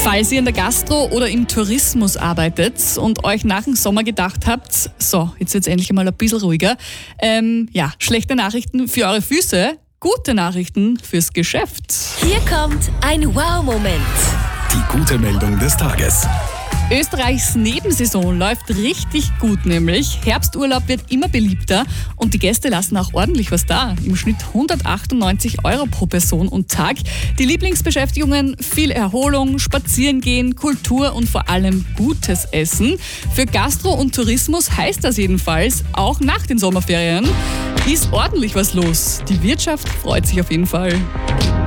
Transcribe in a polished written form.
Falls ihr in der Gastro oder im Tourismus arbeitet und euch nach dem Sommer gedacht habt, so, jetzt wird's endlich mal ein bisschen ruhiger, schlechte Nachrichten für eure Füße, gute Nachrichten fürs Geschäft. Hier kommt ein Wow-Moment. Die gute Meldung des Tages. Österreichs Nebensaison läuft richtig gut nämlich. Herbsturlaub wird immer beliebter und die Gäste lassen auch ordentlich was da. Im Schnitt 198 € pro Person und Tag. Die Lieblingsbeschäftigungen: viel Erholung, Spazierengehen, Kultur und vor allem gutes Essen. Für Gastro und Tourismus heißt das jedenfalls, auch nach den Sommerferien ist ordentlich was los. Die Wirtschaft freut sich auf jeden Fall.